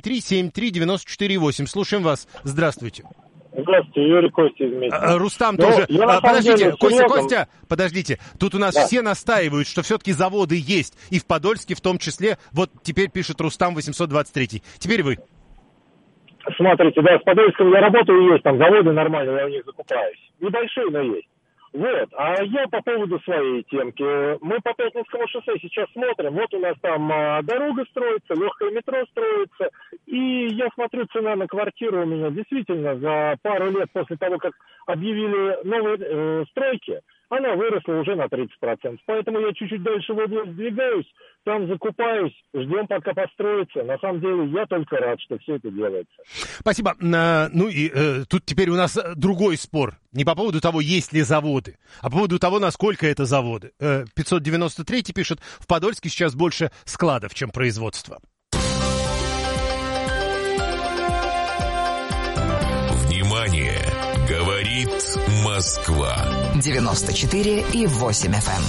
Speaker 2: 7373948. Слушаем вас. Здравствуйте.
Speaker 13: Здравствуйте, Юрий, Костя из Минска.
Speaker 2: Рустам тоже. Подождите, Костя, подождите. Тут у нас все настаивают, что все-таки заводы есть. И в Подольске в том числе. Вот теперь пишет Рустам 823. Теперь вы.
Speaker 13: Смотрите, да, с Подольском я работаю, есть там заводы нормальные, я у них закупаюсь. Небольшие, но есть. Вот, а я по поводу своей темки. Мы по Пятницкому шоссе сейчас смотрим, вот у нас там дорога строится, легкое метро строится, и я смотрю, цена на квартиру у меня действительно за пару лет после того, как объявили новые стройки, она выросла уже на 30%. Поэтому я чуть-чуть дальше в область двигаюсь, там закупаюсь, ждем, пока построится. На самом деле, я только рад, что все это делается.
Speaker 2: Спасибо. Ну и тут теперь у нас другой спор. Не по поводу того, есть ли заводы, а по поводу того, насколько это заводы. 593 пишет, в Подольске сейчас больше складов, чем производства.
Speaker 3: Внимание! Говорит Москва.
Speaker 14: 94,8 FM.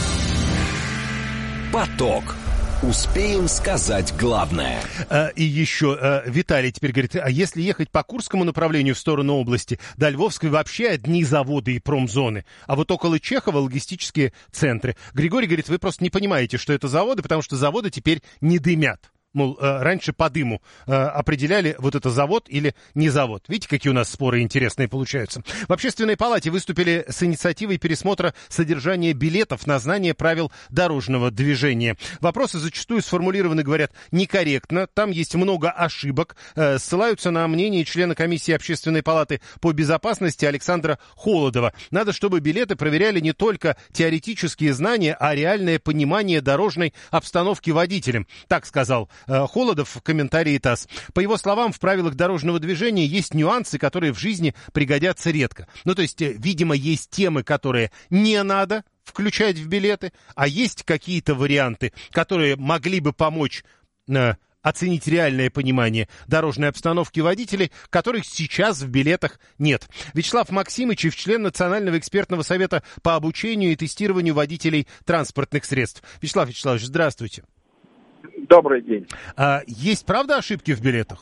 Speaker 10: Поток. Успеем сказать главное.
Speaker 2: И еще Виталий теперь говорит, а если ехать по Курскому направлению в сторону области, до Львовской вообще одни заводы и промзоны. А вот около Чехова логистические центры. Григорий говорит, вы просто не понимаете, что это заводы, потому что заводы теперь не дымят. Мол, раньше по дыму определяли, вот это завод или не завод. Видите, какие у нас споры интересные получаются. В Общественной палате выступили с инициативой пересмотра содержания билетов на знание правил дорожного движения. Вопросы зачастую сформулированы, говорят, некорректно. Там есть много ошибок. Ссылаются на мнение члена комиссии Общественной палаты по безопасности Александра Холодова. Надо, чтобы билеты проверяли не только теоретические знания, а реальное понимание дорожной обстановки водителем. Так сказал Холодов в комментарии ТАСС. По его словам, в правилах дорожного движения есть нюансы, которые в жизни пригодятся редко. Ну, то есть, видимо, есть темы, которые не надо включать в билеты, а есть какие-то варианты, которые могли бы помочь оценить реальное понимание дорожной обстановки водителей, которых сейчас в билетах нет. Вячеслав Максимычев, член Национального экспертного совета по обучению и тестированию водителей транспортных средств. Вячеслав Вячеславович, здравствуйте.
Speaker 14: Добрый день.
Speaker 2: Есть, правда, ошибки в билетах?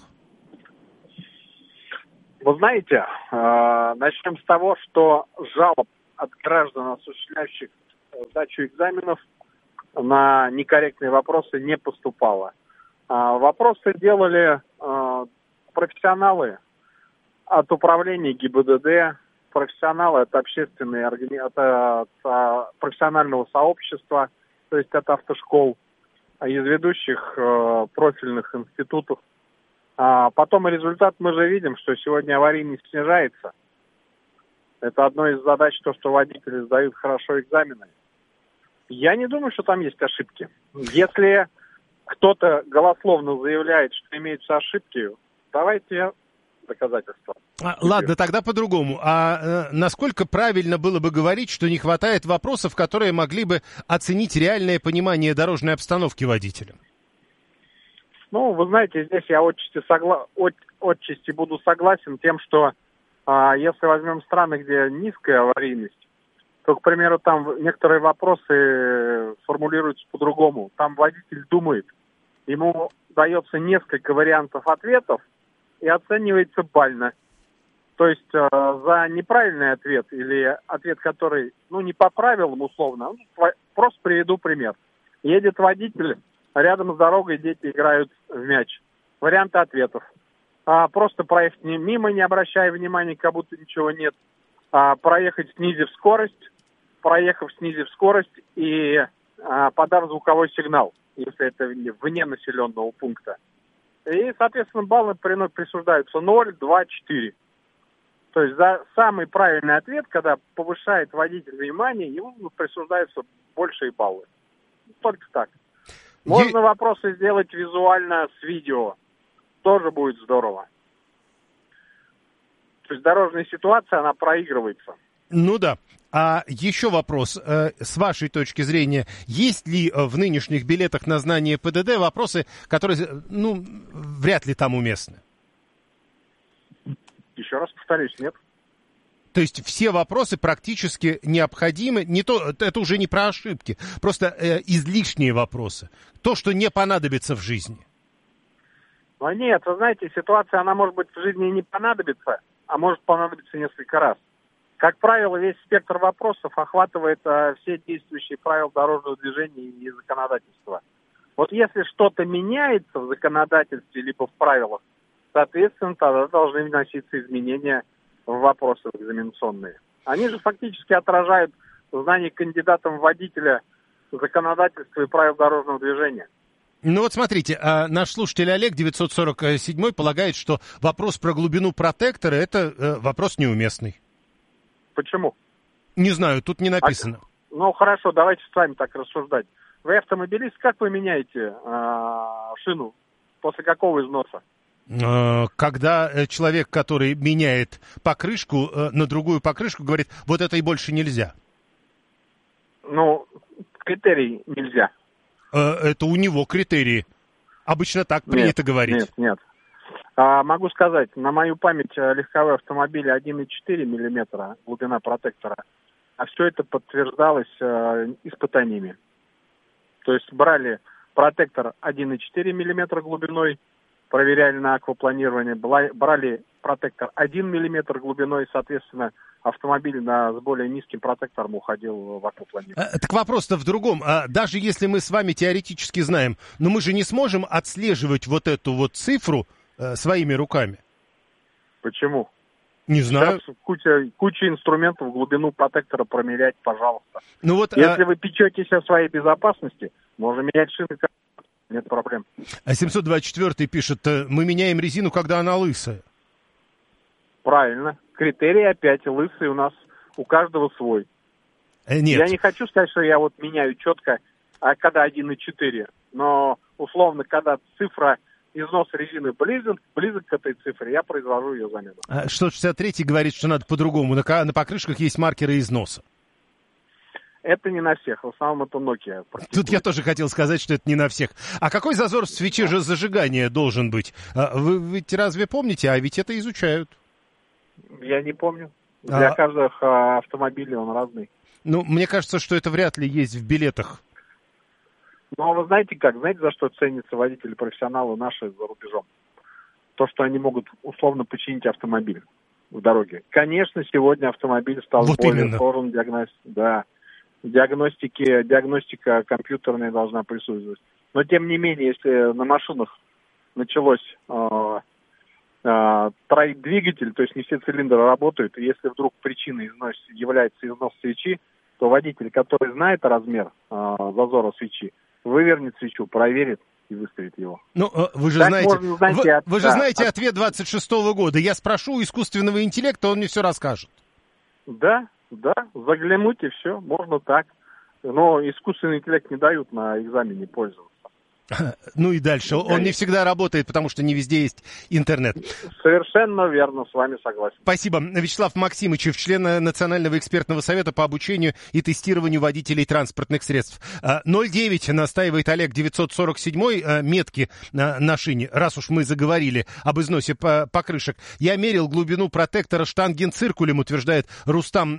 Speaker 14: Вы знаете, начнем с того, что жалоб от граждан, осуществляющих сдачу экзаменов, на некорректные вопросы не поступало. Вопросы делали профессионалы от управления ГИБДД, профессионалы от профессионального сообщества, то есть от автошкол, из ведущих профильных институтов. Потом результат мы же видим, что сегодня аварийность снижается. Это одна из задач, то, что водители сдают хорошо экзамены. Я не думаю, что там есть ошибки. Если кто-то голословно заявляет, что имеются ошибки, давайте доказательства.
Speaker 2: Ладно, тогда по-другому. Насколько правильно было бы говорить, что не хватает вопросов, которые могли бы оценить реальное понимание дорожной обстановки водителя?
Speaker 14: Ну, вы знаете, здесь я отчасти буду согласен тем, что если возьмем страны, где низкая аварийность, то, к примеру, там некоторые вопросы формулируются по-другому. Там водитель думает, ему дается несколько вариантов ответов и оценивается бально. То есть за неправильный ответ или ответ, который, не по правилам условно, просто приведу пример. Едет водитель, рядом с дорогой дети играют в мяч. Варианты ответов. Просто проехать мимо, не обращая внимания, как будто ничего нет. Проехать, снизив скорость. Проехав, снизив скорость и подав звуковой сигнал, если это вне населенного пункта. И, соответственно, баллы присуждаются 0, 2, 4. То есть за самый правильный ответ, когда повышает водитель внимание, ему присуждаются большие баллы. Только так. Можно вопросы сделать визуально с видео. Тоже будет здорово. То есть дорожная ситуация, она проигрывается.
Speaker 2: Ну да. А еще вопрос. С вашей точки зрения, есть ли в нынешних билетах на знание ПДД вопросы, которые, вряд ли там уместны?
Speaker 14: Еще раз повторюсь, нет.
Speaker 2: То есть все вопросы практически необходимы. Это уже не про ошибки, просто излишние вопросы. То, что не понадобится в жизни.
Speaker 14: Ну нет, вы знаете, ситуация, она может быть в жизни не понадобится, а может понадобиться несколько раз. Как правило, весь спектр вопросов охватывает все действующие правила дорожного движения и законодательства. Вот если что-то меняется в законодательстве либо в правилах, соответственно, тогда должны вноситься изменения в вопросы экзаменационные. Они же фактически отражают знание кандидатом водителя законодательства и правил дорожного движения.
Speaker 2: Ну вот смотрите, наш слушатель Олег 947 полагает, что вопрос про глубину протектора – это вопрос неуместный.
Speaker 14: Почему?
Speaker 2: Не знаю, тут не написано.
Speaker 14: Ну хорошо, давайте с вами так рассуждать. Вы автомобилист, как вы меняете шину? После какого износа?
Speaker 2: Когда человек, который меняет покрышку на другую покрышку, говорит, вот это и больше нельзя.
Speaker 14: Ну, критерий нельзя.
Speaker 2: Это у него критерии. Обычно так принято говорить.
Speaker 14: Нет. Могу сказать, на мою память легковые автомобили 1,4 мм глубина протектора, а все это подтверждалось испытаниями. То есть брали протектор 1,4 мм глубиной, проверяли на аквапланирование, брали протектор 1 мм глубиной, соответственно, автомобиль с более низким протектором уходил в аквапланету.
Speaker 2: Так вопрос-то в другом. Даже если мы с вами теоретически знаем, но мы же не сможем отслеживать вот эту вот цифру своими руками.
Speaker 14: Почему?
Speaker 2: Не знаю.
Speaker 14: Сейчас куча инструментов, глубину протектора промерять, пожалуйста.
Speaker 2: Ну вот,
Speaker 14: если вы печетесь о своей безопасности, можно менять шины, нет проблем.
Speaker 2: 724 пишет, мы меняем резину, когда она лысая.
Speaker 14: Правильно. Критерий опять лысый у нас, у каждого свой.
Speaker 2: Нет.
Speaker 14: Я не хочу сказать, что я вот меняю четко, когда 1,4, но условно, когда цифра износ резины близок к этой цифре, я произвожу ее замену.
Speaker 2: 663 говорит, что надо по-другому. На покрышках есть маркеры износа.
Speaker 14: Это не на всех, в основном это Nokia.
Speaker 2: Тут я тоже хотел сказать, что это не на всех. А какой зазор в свече же зажигания должен быть? Вы ведь разве помните? А ведь это изучают.
Speaker 14: Я не помню. Для каждого автомобиля он разный.
Speaker 2: Ну, мне кажется, что это вряд ли есть в билетах.
Speaker 14: Ну, а вы знаете как? Знаете, за что ценятся водители-профессионалы наши за рубежом? То, что они могут условно починить автомобиль в дороге. Конечно, сегодня автомобиль стал
Speaker 2: вот
Speaker 14: более сложным диагностика компьютерная должна присутствовать. Но, тем не менее, если на машинах началось троить двигатель, то есть не все цилиндры работают, и если вдруг причиной является износ свечи, то водитель, который знает размер зазора свечи, вывернет свечу, проверит и выставит его.
Speaker 2: Ну, вы же знаете ответ 26-го года. Я спрошу у искусственного интеллекта, он мне все расскажет.
Speaker 14: Да, загляните, все, можно так. Но искусственный интеллект не дают на экзамене пользоваться.
Speaker 2: Ну и дальше. Он не всегда работает, потому что не везде есть интернет.
Speaker 14: Совершенно верно, с вами согласен.
Speaker 2: Спасибо. Вячеслав Максимычев, член Национального экспертного совета по обучению и тестированию водителей транспортных средств. 09 настаивает Олег, 947 метки на шине. Раз уж мы заговорили об износе покрышек. Я мерил глубину протектора штангенциркулем, утверждает Рустам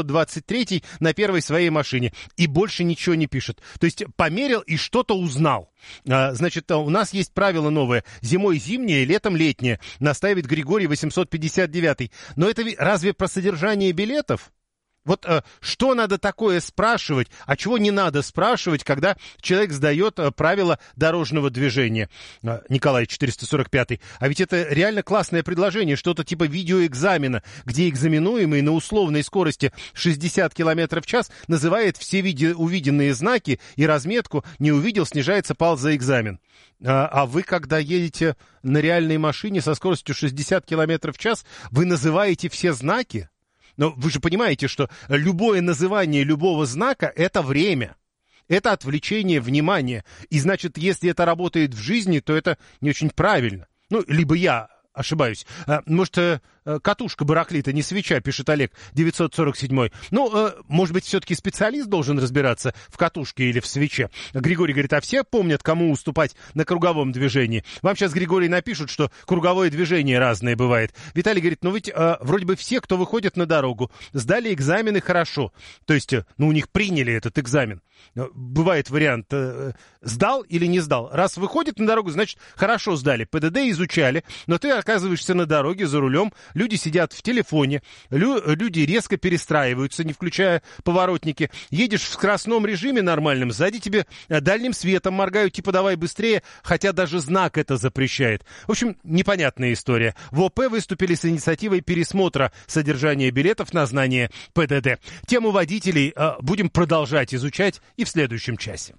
Speaker 2: 823 на первой своей машине. И больше ничего не пишет. То есть померил и что-то узнал. Значит, у нас есть правило новое. Зимой зимнее, летом летнее. Настаивает Григорий 859. Но это разве про содержание билетов? Вот что надо такое спрашивать, а чего не надо спрашивать, когда человек сдает правила дорожного движения? Николай 445. А ведь это реально классное предложение, что-то типа видеоэкзамена, где экзаменуемый на условной скорости 60 км в час называет все увиденные знаки и разметку, не увидел, снижается балл за экзамен. А вы, когда едете на реальной машине со скоростью 60 км в час, вы называете все знаки? Но вы же понимаете, что любое называние любого знака – это время. Это отвлечение внимания. И значит, если это работает в жизни, то это не очень правильно. Ну, либо я ошибаюсь. Может, катушка барахлит, а не свеча, пишет Олег, 947. Ну, может быть, все-таки специалист должен разбираться в катушке или в свече. Григорий говорит, а все помнят, кому уступать на круговом движении? Вам сейчас, Григорий, напишут, что круговое движение разное бывает. Виталий говорит, ну ведь вроде бы все, кто выходит на дорогу, сдали экзамены хорошо. То есть, у них приняли этот экзамен. Бывает вариант, сдал или не сдал. Раз выходит на дорогу, значит, хорошо сдали. ПДД изучали, но ты оказываешься на дороге за рулем, люди сидят в телефоне, люди резко перестраиваются, не включая поворотники. Едешь в скоростном режиме нормальном, сзади тебе дальним светом моргают, типа давай быстрее, хотя даже знак это запрещает. В общем, непонятная история. В ОП выступили с инициативой пересмотра содержания билетов на знание ПДД. Тему водителей будем продолжать изучать и в следующем часе.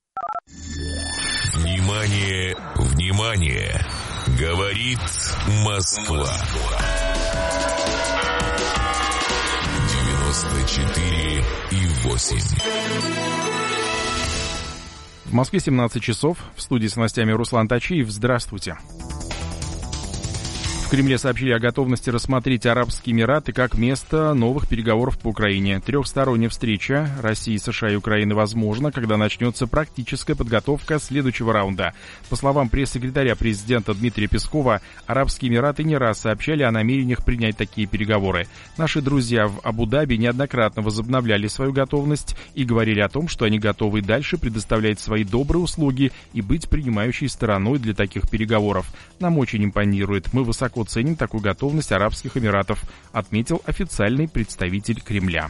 Speaker 3: Внимание, внимание! Говорит Москва. 94,8.
Speaker 6: В Москве 17 часов. В студии с новостями Руслан Тачиев. Здравствуйте. В Кремле сообщили о готовности рассмотреть Арабские Эмираты как место новых переговоров по Украине. Трехсторонняя встреча России, США и Украины возможна, когда начнется практическая подготовка следующего раунда. По словам пресс-секретаря президента Дмитрия Пескова, Арабские Эмираты не раз сообщали о намерениях принять такие переговоры. Наши друзья в Абу-Даби неоднократно возобновляли свою готовность и говорили о том, что они готовы дальше предоставлять свои добрые услуги и быть принимающей стороной для таких переговоров. Нам очень импонирует. Мы высоко высоко ценим такую готовность Арабских Эмиратов, отметил официальный представитель Кремля.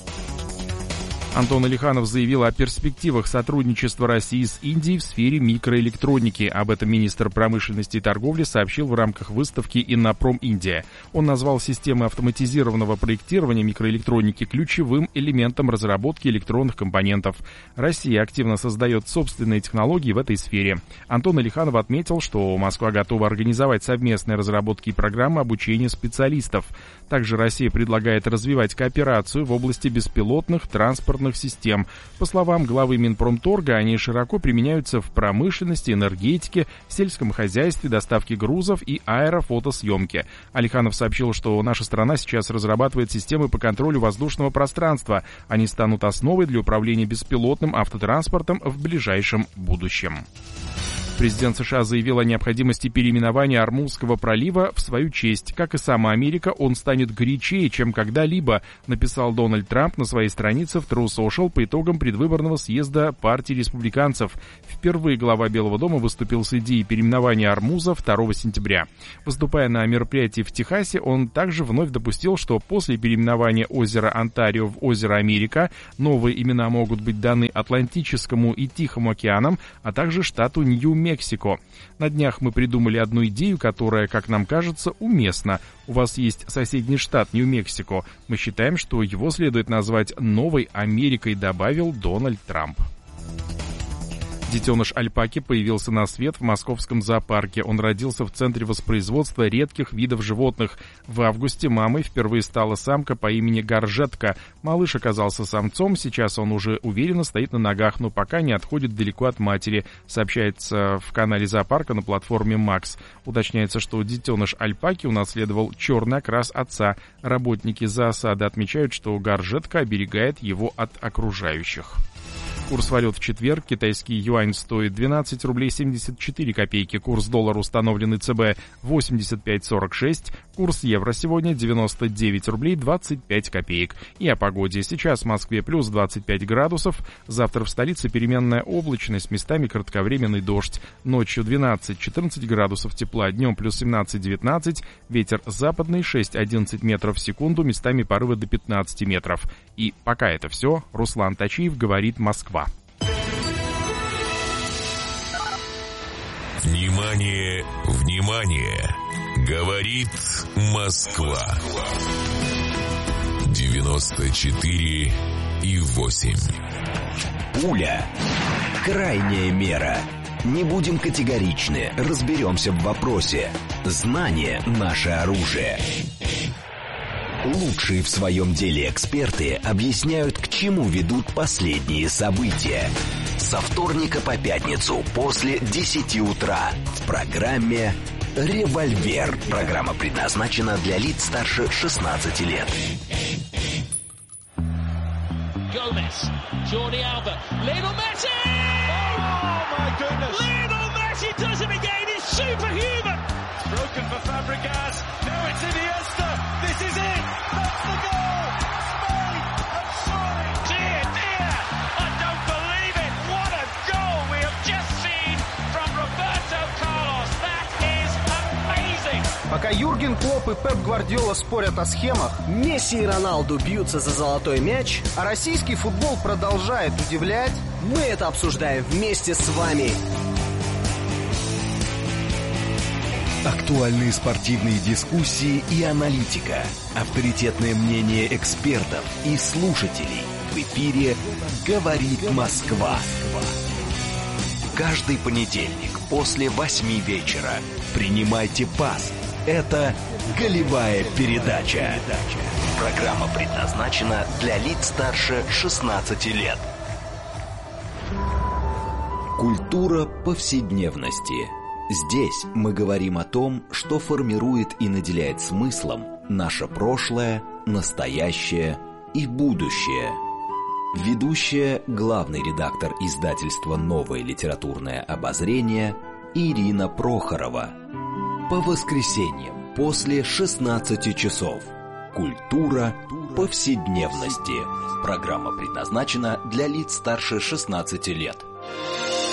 Speaker 6: Антон Алиханов заявил о перспективах сотрудничества России с Индией в сфере микроэлектроники. Об этом министр промышленности и торговли сообщил в рамках выставки «Иннопром Индия». Он назвал системы автоматизированного проектирования микроэлектроники ключевым элементом разработки электронных компонентов. Россия активно создает собственные технологии в этой сфере. Антон Алиханов отметил, что Москва готова организовать совместные разработки и программы обучения специалистов. Также Россия предлагает развивать кооперацию в области беспилотных транспортных систем. По словам главы Минпромторга, они широко применяются в промышленности, энергетике, сельском хозяйстве, доставке грузов и аэрофотосъемке. Алиханов сообщил, что наша страна сейчас разрабатывает системы по контролю воздушного пространства. Они станут основой для управления беспилотным автотранспортом в ближайшем будущем. Президент США заявил о необходимости переименования Ормузского пролива в свою честь. Как и сама Америка, он станет горячее, чем когда-либо, написал Дональд Трамп на своей странице в True Social по итогам предвыборного съезда партии республиканцев. Впервые глава Белого дома выступил с идеей переименования Ормуза 2 сентября. Выступая на мероприятии в Техасе, он также вновь допустил, что после переименования озера Онтарио в озеро Америка новые имена могут быть даны Атлантическому и Тихому океанам, а также штату Нью-Мексико. На днях мы придумали одну идею, которая, как нам кажется, уместна. У вас есть соседний штат Нью-Мексико. Мы считаем, что его следует назвать Новой Америкой, добавил Дональд Трамп. Детеныш альпаки появился на свет в московском зоопарке. Он родился в Центре воспроизводства редких видов животных. В августе мамой впервые стала самка по имени Горжетка. Малыш оказался самцом, сейчас он уже уверенно стоит на ногах, но пока не отходит далеко от матери, сообщается в канале зоопарка на платформе Макс. Уточняется, что детеныш альпаки унаследовал черный окрас отца. Работники зоосада отмечают, что Горжетка оберегает его от окружающих. Курс валют в четверг. Китайский юань стоит 12 рублей 74 копейки. Курс доллара, установленный ЦБ, 85.46. Курс евро сегодня 99 рублей 25 копеек. И о погоде. Сейчас в Москве плюс 25 градусов. Завтра в столице переменная облачность, местами кратковременный дождь. Ночью 12-14 градусов тепла, днем плюс 17-19. Ветер западный 6-11 метров в секунду, местами порывы до 15 метров. И пока это все. Руслан Тачиев говорит Москва.
Speaker 3: Внимание, внимание! Говорит Москва. 94,8.
Speaker 4: Пуля. Крайняя мера. Не будем категоричны, разберемся в вопросе. Знание – наше оружие. Лучшие в своем деле эксперты объясняют, к чему ведут последние события. Со вторника по пятницу после 10 утра в программе «Револьвер». Программа предназначена для лиц старше 16 лет.
Speaker 15: Gomez, Jordi Alba, Lionel Messi! Oh my goodness! Lionel Messi does it again, it's superhuman! Broken for Fabregas, now it's Iniesta, this is it, that's the goal! Spain have scored! Dear, dear, I don't believe it, what a goal we have just seen from Roberto Carlos, that is amazing!
Speaker 16: Пока Юрген Клопп и Пеп Гвардиола спорят о схемах, Месси и Роналду бьются за золотой мяч, а российский футбол продолжает удивлять, мы это обсуждаем вместе с вами.
Speaker 4: Актуальные спортивные дискуссии и аналитика. Авторитетное мнение экспертов и слушателей. В эфире «Говорит Москва». Каждый понедельник после 8 вечера. Принимайте пас. Это «Голевая передача». Программа предназначена для лиц старше 16 лет. Культура повседневности. Здесь мы говорим о том, что формирует и наделяет смыслом наше прошлое, настоящее и будущее. Ведущая, главный редактор издательства «Новое литературное обозрение» Ирина Прохорова. По воскресеньям после 16 часов. Культура повседневности. Программа предназначена для лиц старше 16 лет.